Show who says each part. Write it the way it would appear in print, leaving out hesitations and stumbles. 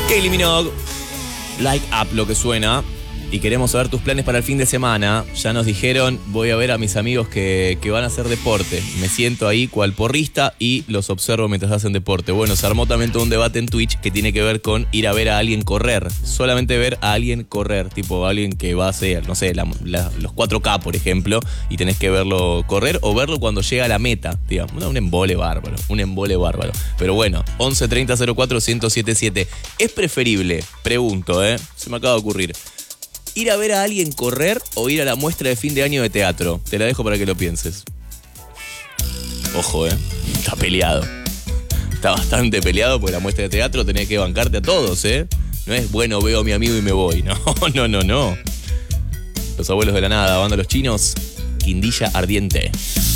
Speaker 1: Kylie Minogue, Like Up, lo que suena. Y queremos saber tus planes para el fin de semana. Ya nos dijeron, voy a ver a mis amigos que van a hacer deporte. Me siento ahí cual porrista y los observo mientras hacen deporte. Bueno, se armó también todo un debate en Twitch que tiene que ver con ir a ver a alguien correr. Solamente ver a alguien correr, tipo alguien que va a hacer, no sé, los 4K, por ejemplo, y tenés que verlo correr o verlo cuando llega a la meta, digamos. Un embole bárbaro, Pero bueno, 11 30 04 1077. ¿Es preferible, pregunto, se me acaba de ocurrir, ir a ver a alguien correr o ir a la muestra de fin de año de teatro? Te la dejo para que lo pienses. Ojo, está peleado. Está bastante peleado porque la muestra de teatro tenés que bancarte a todos, No es, bueno, veo a mi amigo y me voy. No. Los abuelos de la nada, banda Los Chinos, Quindilla Ardiente.